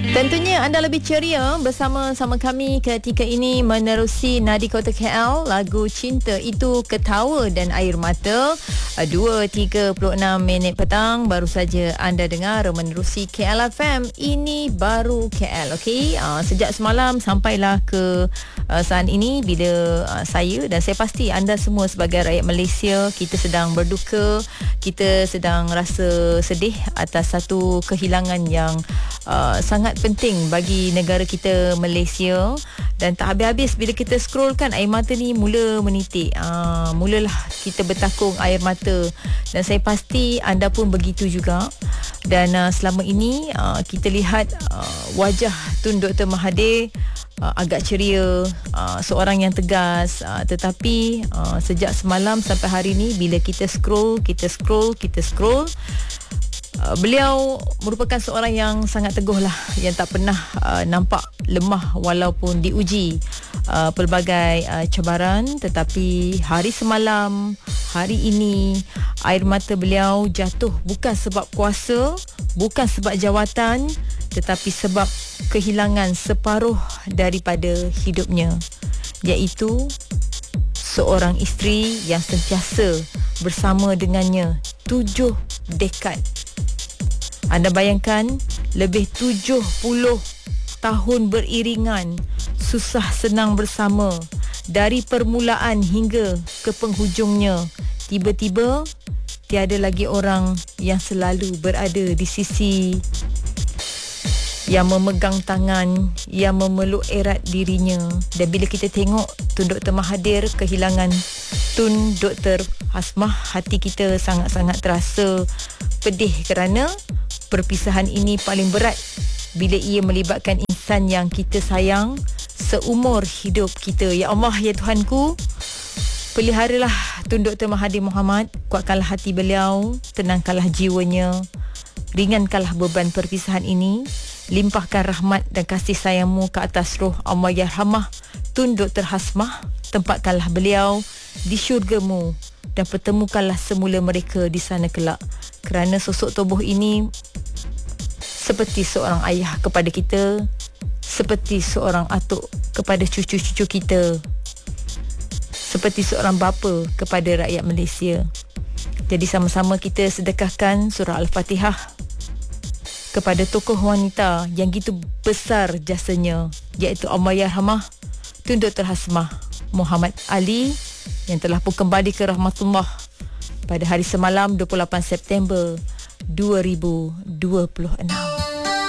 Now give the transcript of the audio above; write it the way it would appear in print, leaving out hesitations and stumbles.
Tentunya anda lebih ceria bersama kami ketika ini menerusi Nadi Kota KL, lagu Cinta Itu Ketawa dan Air Mata. 2.36 minit petang baru saja anda dengar menerusi KL FM. Ini baru KL, okey. Sejak semalam sampailah ke saat ini bila saya dan saya pasti anda semua sebagai rakyat Malaysia, kita sedang berduka, kita sedang rasa sedih atas satu kehilangan yang sangat penting bagi negara kita Malaysia. Dan tak habis-habis bila kita scroll kan, air mata ni mula menitik. Mulalah kita bertakung air mata. Dan saya pasti anda pun begitu juga. Dan selama ini kita lihat wajah Tun Dr. Mahathir agak ceria, seorang yang tegas, tetapi sejak semalam sampai hari ni bila kita scroll, beliau merupakan seorang yang sangat teguh lah, yang tak pernah nampak lemah walaupun diuji pelbagai cabaran. Tetapi hari semalam, hari ini, air mata beliau jatuh bukan sebab kuasa, bukan sebab jawatan, tetapi sebab kehilangan separuh daripada hidupnya, iaitu seorang isteri yang sentiasa bersama dengannya 7 dekad. Anda bayangkan, lebih 70 tahun beriringan, susah senang bersama, dari permulaan hingga ke penghujungnya. Tiba-tiba tiada lagi orang yang selalu berada di sisi, yang memegang tangan, yang memeluk erat dirinya. Dan bila kita tengok Tun Dr. Mahathir kehilangan Tun Dr. Hasmah, hati kita sangat-sangat terasa pedih kerana perpisahan ini paling berat bila ia melibatkan insan yang kita sayang seumur hidup kita. Ya Allah, ya Tuhanku, peliharalah Tun Dr. Mahathir Mohamad, kuatkanlah hati beliau, tenangkanlah jiwanya, ringankanlah beban perpisahan ini, limpahkan rahmat dan kasih sayangmu ke atas roh Allahyarhamah Tun Dr. Hasmah, tempatkanlah beliau di syurgamu dan pertemukanlah semula mereka di sana kelak. Kerana sosok tubuh ini seperti seorang ayah kepada kita, seperti seorang atuk kepada cucu-cucu kita, seperti seorang bapa kepada rakyat Malaysia. Jadi sama-sama kita sedekahkan surah Al-Fatihah kepada tokoh wanita yang gitu besar jasanya, iaitu Allahyarhamah Tun Dr. Hasmah Muhammad Ali, yang telah pun kembali ke rahmatullah pada hari semalam 28 September 2026.